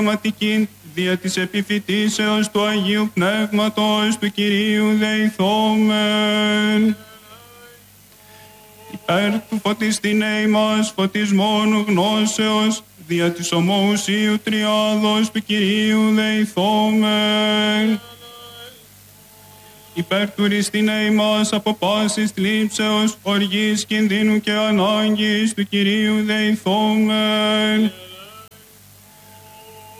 πνευματική, δια της επιφυτίσεως του Αγίου Πνεύματος του Κυρίου δεηθόμεν. Υπέρ του φωτιστήνεϊ μας φωτισμόν γνώσεως, δια της ομοουσίου τριάδος του Κυρίου δεηθόμεν. Υπέρ του ριστήνεϊ μας από πάσης θλίψεως, οργής, κινδύνου και ανάγκης του Κυρίου δεηθόμεν.